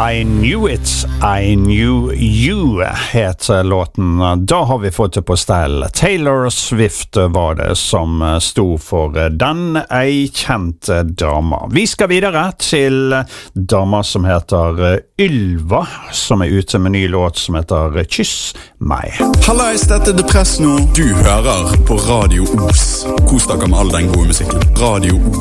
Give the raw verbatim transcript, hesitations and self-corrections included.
I knew it, I knew you heter låten. Da har vi fått det på stell. Taylor Swift var det som sto for den, ei kjent dama. Vi skal videre til dama som heter Ylva, som er ute med en ny låt som heter Kyss meg. Hallais, dette er Depress nå. Du hører på Radio Os. Kos dere med all den gode musikken. Radio Os.